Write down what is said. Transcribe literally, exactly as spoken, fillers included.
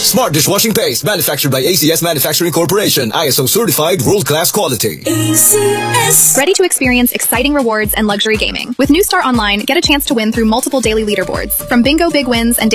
Smart dishwashing paste, manufactured by A C S Manufacturing Corporation. I S O certified, world-class quality. A C S. Ready to experience exciting rewards and luxury gaming? With New Star Online, get a chance to win through multiple daily leaderboards. From bingo big wins and